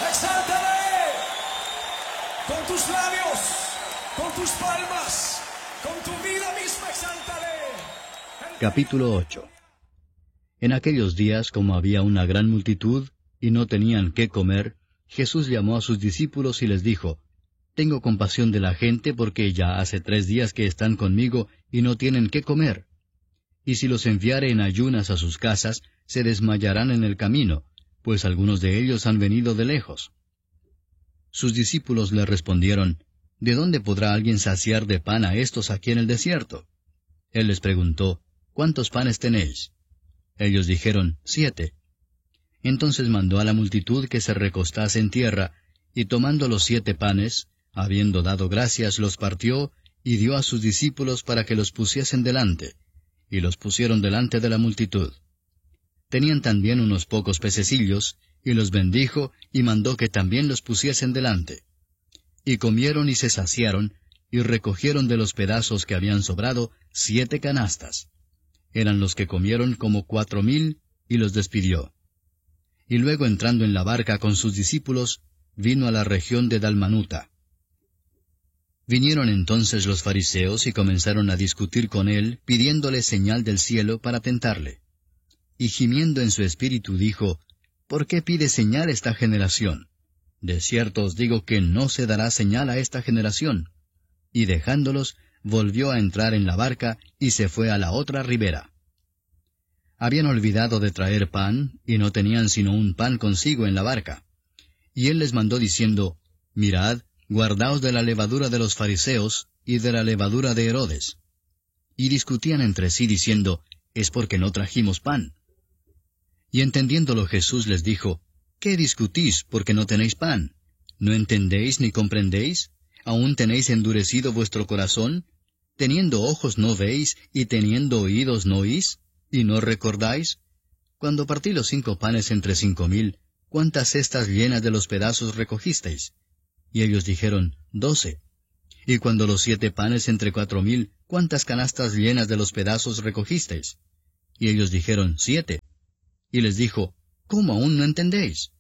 exáltale. Con tus labios, con tus palmas, con tu vida misma, exáltale. Capítulo 8. En aquellos días, como había una gran multitud, y no tenían qué comer, Jesús llamó a sus discípulos y les dijo, «Tengo compasión de la gente porque ya hace 3 días que están conmigo y no tienen qué comer. Y si los enviare en ayunas a sus casas, se desmayarán en el camino, pues algunos de ellos han venido de lejos». Sus discípulos le respondieron, «¿De dónde podrá alguien saciar de pan a estos aquí en el desierto?» Él les preguntó, «¿Cuántos panes tenéis?» Ellos dijeron, 7. Entonces mandó a la multitud que se recostase en tierra, y tomando los 7 panes, habiendo dado gracias, los partió, y dio a sus discípulos para que los pusiesen delante, y los pusieron delante de la multitud. Tenían también unos pocos pececillos, y los bendijo, y mandó que también los pusiesen delante. Y comieron y se saciaron, y recogieron de los pedazos que habían sobrado 7 canastas. Eran los que comieron como 4,000, y los despidió. Y luego entrando en la barca con sus discípulos, vino a la región de Dalmanuta. Vinieron entonces los fariseos y comenzaron a discutir con él, pidiéndole señal del cielo para tentarle. Y gimiendo en su espíritu dijo, «¿Por qué pide señal esta generación? De cierto os digo que no se dará señal a esta generación». Y dejándolos, volvió a entrar en la barca y se fue a la otra ribera. Habían olvidado de traer pan, y no tenían sino un pan consigo en la barca. Y él les mandó diciendo, «Mirad, guardaos de la levadura de los fariseos y de la levadura de Herodes». Y discutían entre sí diciendo, «Es porque no trajimos pan». Y entendiéndolo Jesús les dijo, «¿Qué discutís porque no tenéis pan? ¿No entendéis ni comprendéis? ¿Aún tenéis endurecido vuestro corazón? ¿Teniendo ojos no veis, y teniendo oídos no oís? ¿Y no recordáis? Cuando partí los 5 panes entre 5,000, ¿cuántas cestas llenas de los pedazos recogisteis? Y ellos dijeron, 12. Y cuando los 7 panes entre 4,000, ¿cuántas canastas llenas de los pedazos recogisteis? Y ellos dijeron, 7. Y les dijo, ¿cómo aún no entendéis?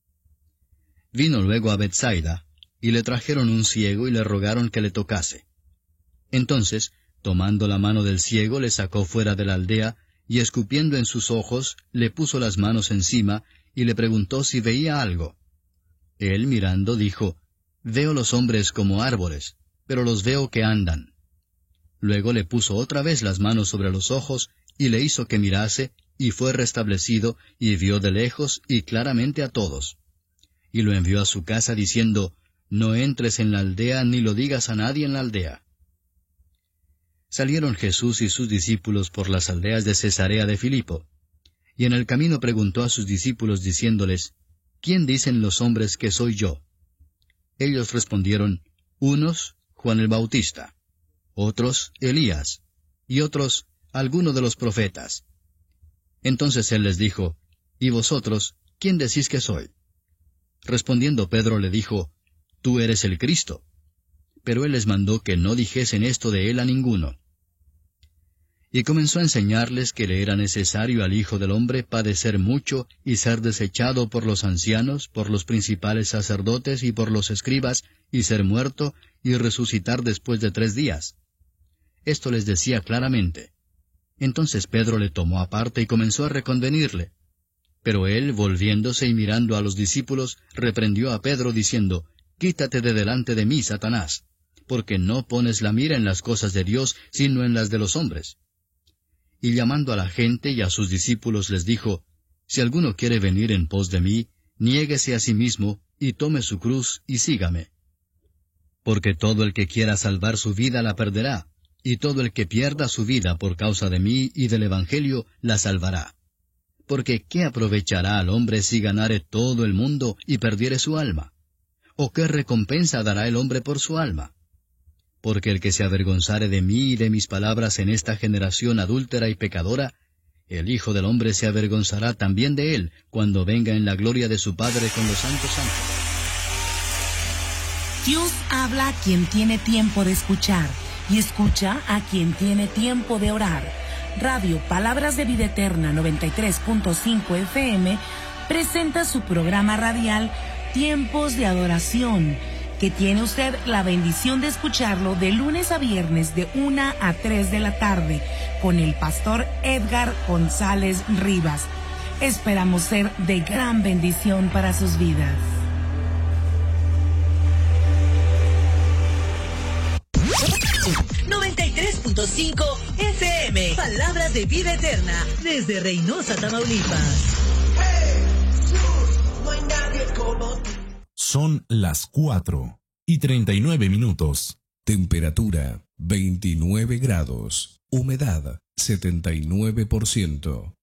Vino luego a Bethsaida, y le trajeron un ciego y le rogaron que le tocase. Entonces, tomando la mano del ciego, le sacó fuera de la aldea, y escupiendo en sus ojos, le puso las manos encima, y le preguntó si veía algo. Él, mirando, dijo, «Veo los hombres como árboles, pero los veo que andan». Luego le puso otra vez las manos sobre los ojos, y le hizo que mirase, y fue restablecido, y vio de lejos y claramente a todos. Y lo envió a su casa diciendo, «No entres en la aldea ni lo digas a nadie en la aldea». Salieron Jesús y sus discípulos por las aldeas de Cesarea de Filipo. Y en el camino preguntó a sus discípulos diciéndoles, «¿Quién dicen los hombres que soy yo?» Ellos respondieron, «Unos, Juan el Bautista; otros, Elías; y otros, alguno de los profetas». Entonces él les dijo, «¿Y vosotros, quién decís que soy?» Respondiendo Pedro le dijo, «Tú eres el Cristo». Pero él les mandó que no dijesen esto de él a ninguno. Y comenzó a enseñarles que le era necesario al Hijo del Hombre padecer mucho y ser desechado por los ancianos, por los principales sacerdotes y por los escribas, y ser muerto y resucitar después de 3 días. Esto les decía claramente. Entonces Pedro le tomó aparte y comenzó a reconvenirle. Pero él, volviéndose y mirando a los discípulos, reprendió a Pedro diciendo, «Quítate de delante de mí, Satanás, porque no pones la mira en las cosas de Dios, sino en las de los hombres». Y llamando a la gente y a sus discípulos les dijo, «Si alguno quiere venir en pos de mí, niéguese a sí mismo, y tome su cruz, y sígame. Porque todo el que quiera salvar su vida la perderá, y todo el que pierda su vida por causa de mí y del Evangelio la salvará. Porque ¿qué aprovechará al hombre si ganare todo el mundo y perdiere su alma? ¿O qué recompensa dará el hombre por su alma? Porque el que se avergonzare de mí y de mis palabras en esta generación adúltera y pecadora, el Hijo del Hombre se avergonzará también de él, cuando venga en la gloria de su Padre con los santos ángeles». Dios habla a quien tiene tiempo de escuchar, y escucha a quien tiene tiempo de orar. Radio Palabras de Vida Eterna 93.5 FM presenta su programa radial Tiempos de Adoración, que tiene usted la bendición de escucharlo de lunes a viernes de 1 a 3 de la tarde con el pastor Edgar González Rivas. Esperamos ser de gran bendición para sus vidas. .5 FM, Palabras de Vida Eterna, desde Reynosa, Tamaulipas. Son las 4:39. Temperatura 29 grados. Humedad 79%.